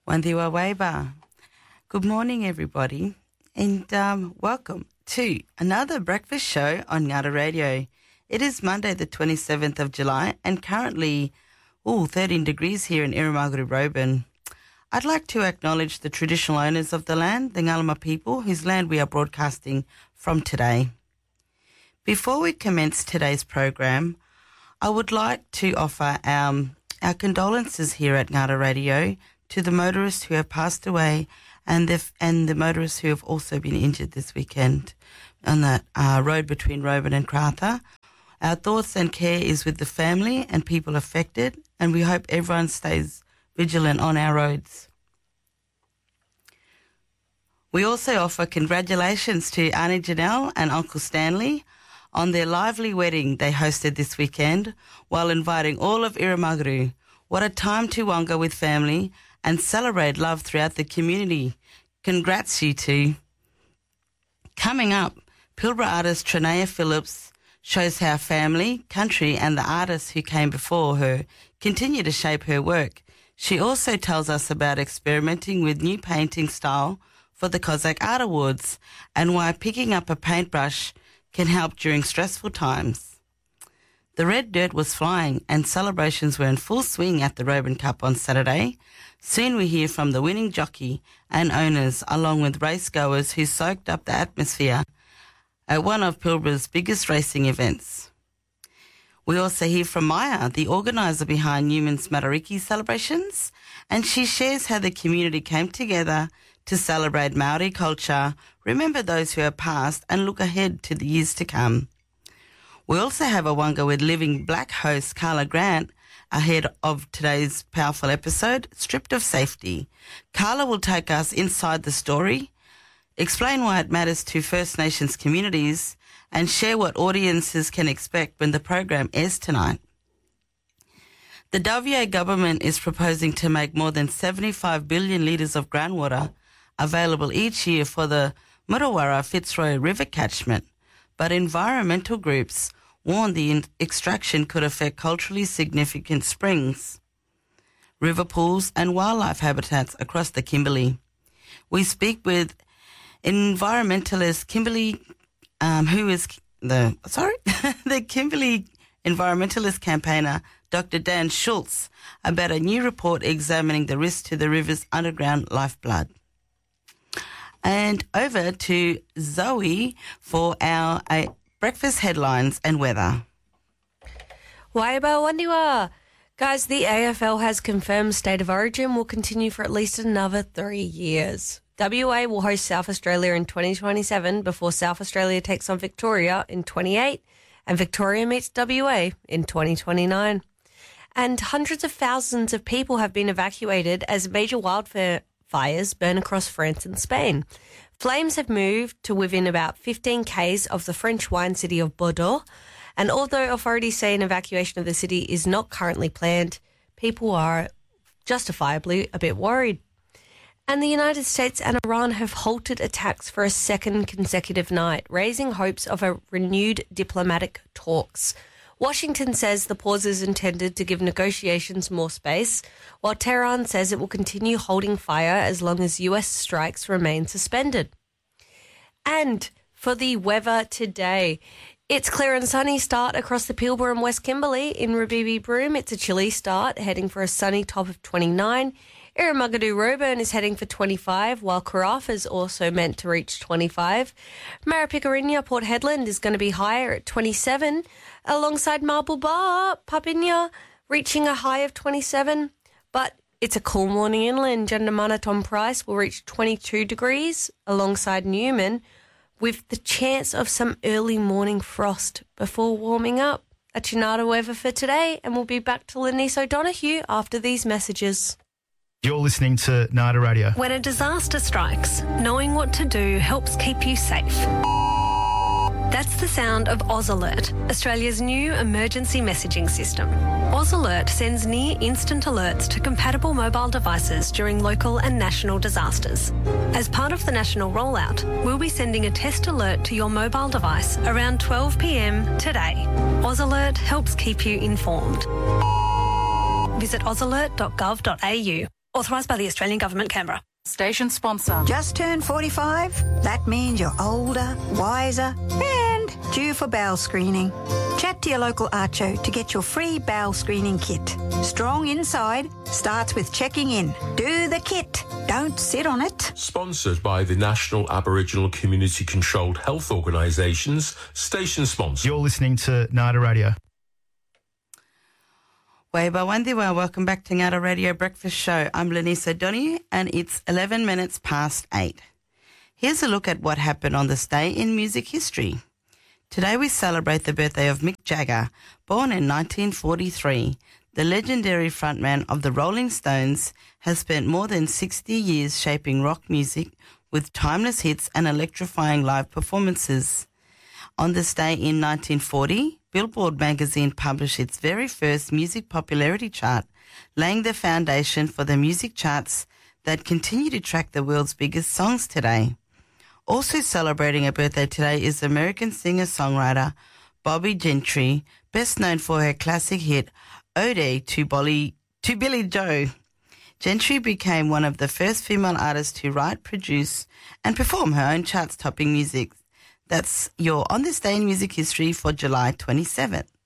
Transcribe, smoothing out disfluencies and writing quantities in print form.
Wandiwa Waiba. Good morning, everybody, and welcome to another breakfast show on Ngata Radio. It is Monday, the 27th of July, and currently, 13 degrees here in Irumaguru Roban. I'd like to acknowledge the traditional owners of the land, the Ngalama people, whose land we are broadcasting from today. Before we commence today's program, I would like to offer our condolences here at Ngata Radio to the motorists who have passed away and the motorists who have also been injured this weekend on that road between Roban and Karratha. Our thoughts and care is with the family and people affected, and we hope everyone stays vigilant on our roads. We also offer congratulations to Auntie Janelle and Uncle Stanley on their lively wedding they hosted this weekend while inviting all of Irumaguru. What a time to wanga with family and celebrate love throughout the community. Congrats, you two. Coming up, Pilbara artist Trinea Phillips shows how family, country and the artists who came before her continue to shape her work. She also tells us about experimenting with new painting style for the Cossack Art Awards and why picking up a paintbrush can help during stressful times. The red dirt was flying and celebrations were in full swing at the Roban Cup on Saturday. Soon we hear from the winning jockey and owners along with racegoers who soaked up the atmosphere at one of Pilbara's biggest racing events. We also hear from Maya, the organiser behind Newman's Matariki celebrations, and she shares how the community came together to celebrate Maori culture, remember those who have passed and look ahead to the years to come. We also have a wanga with Living Black host Carla Grant ahead of today's powerful episode, Stripped of Safety. Carla will take us inside the story, explain why it matters to First Nations communities, and share what audiences can expect when the program airs tonight. The WA government is proposing to make more than 75 billion litres of groundwater available each year for the Murawara Fitzroy River catchment, but environmental groups warn the extraction could affect culturally significant springs, river pools and wildlife habitats across the Kimberley. We speak with environmentalist Kimberley, the Kimberley environmentalist campaigner Dr. Dan Schultz about a new report examining the risk to the river's underground lifeblood. And over to Zoe for our breakfast headlines and weather. Waiba Wandiwa. Guys, the AFL has confirmed State of Origin will continue for at least another 3 years. WA will host South Australia in 2027 before South Australia takes on Victoria in 28 and Victoria meets WA in 2029. And hundreds of thousands of people have been evacuated as major wildfires burn across France and Spain. Flames have moved to within about 15 k's of the French wine city of Bordeaux, and although authorities say an evacuation of the city is not currently planned, people are justifiably a bit worried. And the United States and Iran have halted attacks for a second consecutive night, raising hopes of a renewed diplomatic talks. Washington says the pause is intended to give negotiations more space, while Tehran says it will continue holding fire as long as US strikes remain suspended. And for the weather today, it's clear and sunny start across the Pilbara and West Kimberley. In Rabibi Broome, it's a chilly start, heading for a sunny top of 29. Irumagadu Roban is heading for 25, while Karratha is also meant to reach 25. Marapikarinya Port Hedland is going to be higher at 27, alongside Marble Bar, Papinya reaching a high of 27. But it's a cool morning inland. Jandamana Tom Price will reach 22 degrees alongside Newman, with the chance of some early morning frost before warming up. A Chinata weather for today, and we'll be back to Lenise O'Donoghue after these messages. You're listening to Ngata Radio. When a disaster strikes, knowing what to do helps keep you safe. That's the sound of Oz Alert, Australia's new emergency messaging system. Oz Alert sends near-instant alerts to compatible mobile devices during local and national disasters. As part of the national rollout, we'll be sending a test alert to your mobile device around 12 p.m. today. Oz Alert helps keep you informed. Visit ozalert.gov.au. Authorised by the Australian Government, Canberra. Station sponsor. Just turned 45? That means you're older, wiser and due for bowel screening. Chat to your local Archo to get your free bowel screening kit. Strong inside starts with checking in. Do the kit. Don't sit on it. Sponsored by the National Aboriginal Community Controlled Health Organisation's station sponsor. You're listening to NIDA Radio. Waiba Wandiwa, welcome back to Ngata Radio Breakfast Show. I'm Lenice O'Donoghue and it's 11 minutes past 8. Here's a look at what happened on this day in music history. Today we celebrate the birthday of Mick Jagger, born in 1943. The legendary frontman of the Rolling Stones has spent more than 60 years shaping rock music with timeless hits and electrifying live performances. On this day in 1940, Billboard magazine published its very first music popularity chart, laying the foundation for the music charts that continue to track the world's biggest songs today. Also celebrating a birthday today is American singer-songwriter Bobbie Gentry, best known for her classic hit Ode to Billy Joe. Gentry became one of the first female artists to write, produce and perform her own charts-topping music. That's your On This Day in Music History for July 27th.